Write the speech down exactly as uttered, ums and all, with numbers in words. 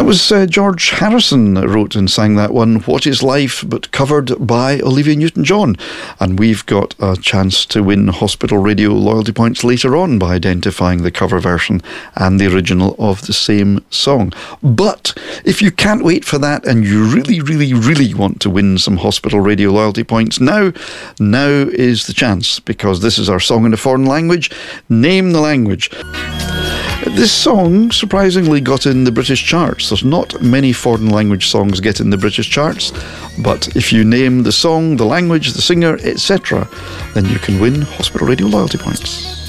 That was uh, George Harrison that wrote and sang that one, What Is Life, but covered by Olivia Newton-John. And we've got a chance to win Hospital Radio loyalty points later on by identifying the cover version and the original of the same song. But if you can't wait for that and you really, really, really want to win some Hospital Radio loyalty points, now, now is the chance, because this is our song in a foreign language. Name the language. This song surprisingly got in the British charts. There's not many foreign language songs get in the British charts, but if you name the song, the language, the singer, et cetera, then you can win Hospital Radio loyalty points.